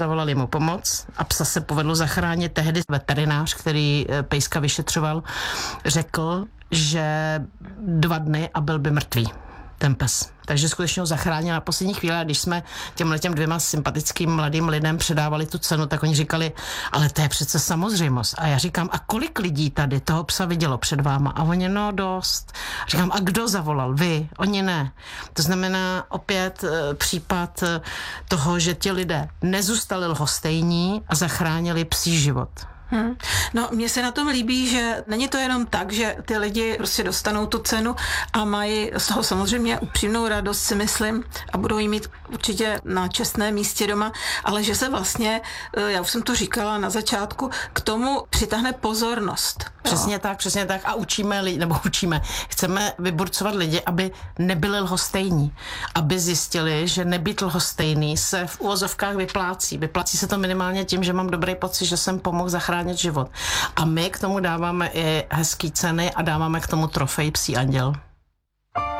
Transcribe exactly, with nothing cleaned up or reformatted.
Zavolali mu pomoc a psa se povedlo zachránit. Tehdy veterinář, který pejska vyšetřoval, řekl, že dva dny a byl by mrtvý ten pes. Takže skutečně ho zachránil na poslední chvíli a když jsme těmhle těm dvěma sympatickým mladým lidem předávali tu cenu, tak oni říkali, ale to je přece samozřejmost. A já říkám, a kolik lidí tady toho psa vidělo před váma? A oni, no dost. A říkám, a kdo zavolal? Vy? Oni ne. To znamená opět e, případ e, toho, že ti lidé nezůstali lhostejní a zachránili psí život. Hmm. No, mně se na tom líbí, že není to jenom tak, že ty lidi prostě dostanou tu cenu a mají z toho samozřejmě upřímnou radost, si myslím, a budou jí mít určitě na čestném místě doma, ale že se vlastně, já už jsem to říkala na začátku, k tomu přitáhne pozornost. Přesně jo. tak, přesně tak a učíme lidi, nebo učíme, chceme vyburcovat lidi, aby nebyli lhostejní, aby zjistili, že nebýt lhostejný se v uvozovkách vyplácí. Vyplácí se to minimálně tím, že mám dobrý pocit, že jsem pomohl zachránit život. A my k tomu dáváme i hezký ceny a dáváme k tomu trofej Psí anděl.